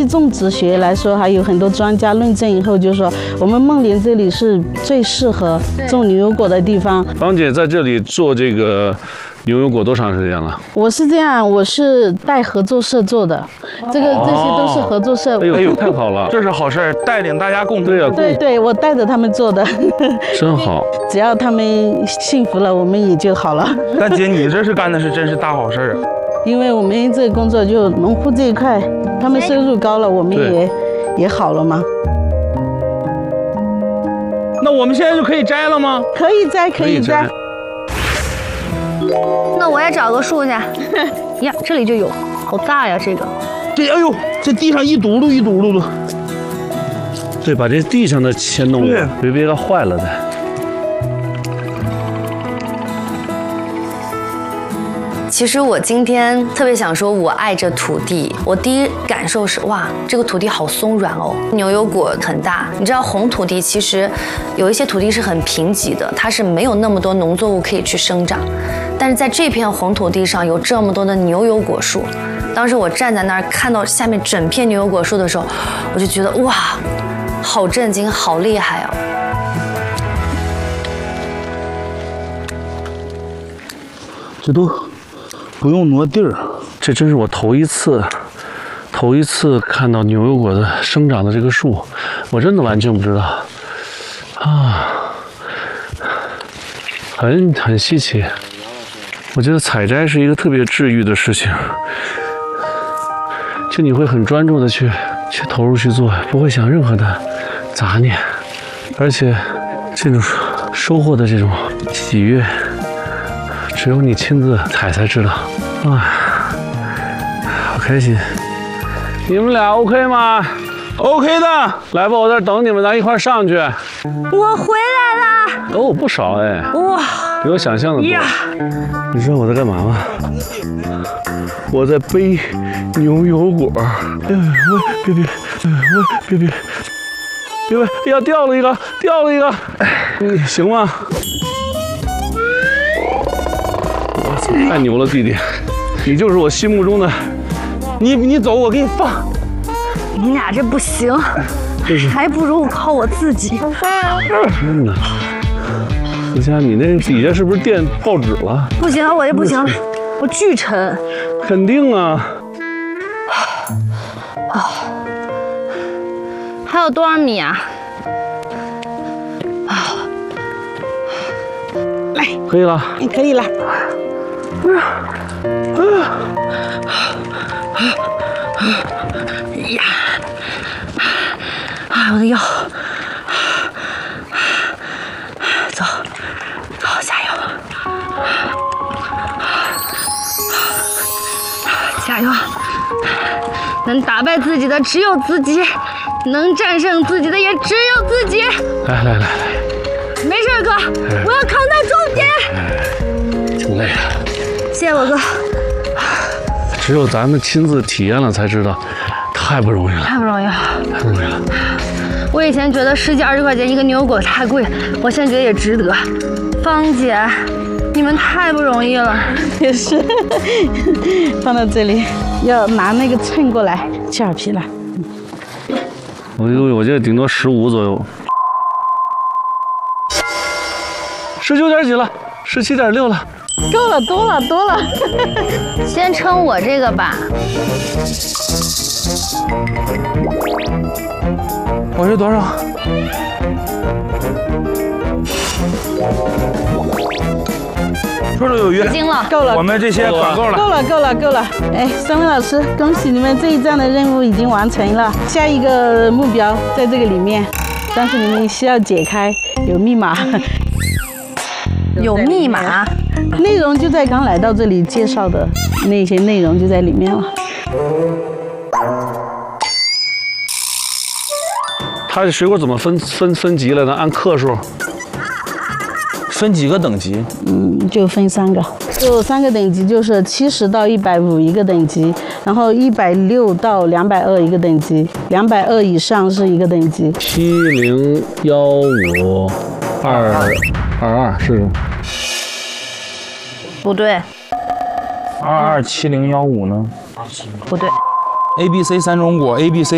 种植学来说，还有很多专家论证以后，就说我们孟连这里是最适合种牛油果的地方。 芳姐在这里做这个牛油果多长时间了？ 我是这样，我是带合作社做的，这些都是合作社。 哎呦，太好了， 这是好事儿，带领大家共同。 对呀， 对，我带着他们做的， 真好。 只要他们幸福了，我们也就好了。 但姐，你这是干的是真是大好事儿啊！ 因为我们这个工作就农户这一块，他们收入高了，我们也好了嘛。 那我们现在就可以摘了吗？ 可以摘，可以摘。 那我也找个树去。呀，这里就有，好大呀，这个。 哎呦，这地上一嘟噜一嘟噜的。 对，把这地上的先弄了，别给它坏了的。 其实我今天特别想说，我爱这土地。我第一感受是，哇，这个土地好松软哦，牛油果很大。你知道红土地其实有一些土地是很贫瘠的，它是没有那么多农作物可以去生长。但是在这片红土地上有这么多的牛油果树，当时我站在那儿看到下面整片牛油果树的时候，我就觉得哇，好震惊，好厉害啊！ 这都不用挪地儿， 这真是我头一次看到牛油果的生长的这个树，我真的完全不知道啊，很稀奇。我觉得采摘是一个特别治愈的事情，就你会很专注的去投入去做，不会想任何的杂念，而且这种收获的这种喜悦，只有你亲自采才知道。啊，好开心！你们俩 OK 吗 ？OK 的， 来吧，我在这等你们，咱一块上去。 我回来啦！ 哦，不少哎， 哇， 比我想象的多。你知道我在干嘛吗？我在背牛油果。哎呦，别，要掉了一个，你行吗？太牛了，弟弟，你就是我心目中的。 你走，我给你放。 你俩这不行，还不如靠我自己。 真的，思佳，你那底下是不是垫报纸了？ 不行，我这不行了，我巨沉。 肯定啊。 还有多少米啊？ 来， 可以了， 可以了。 呀！我的腰！走，加油！加油！能打败自己的只有自己，能战胜自己的也只有自己。 来， 没事，哥，我要扛在中间。 挺累的。 谢谢我哥。 只有咱们亲自体验了才知道，太不容易了， 太不容易了。 了。 我以前觉得10几20块钱一个牛油果太贵，我现在觉得也值得。芳姐，你们太不容易了。 也是，放到这里，要拿那个秤过来切耳皮来。 我觉得顶多15左右。19点几了，17.6了。 够了，多了。 先称我这个吧。 我是多少？绰绰有余。 10斤了， 够了。 我们这些管够了。 够了。哎，3位老师，恭喜你们这一站的任务已经完成了。下一个目标在这个里面，但是你们需要解开，有密码。 有密码。 内容就在刚来到这里介绍的那些内容就在里面了。 它的水果怎么分级了呢？按克数？ 分几个等级？ 就分3个，就3个等级，就是70到150一个等级，然后160到220一个等级，220以上是一个等级。 701522是？ 不对。 227015呢？ 不对。 A、B、C 3种果 ，A、B、C。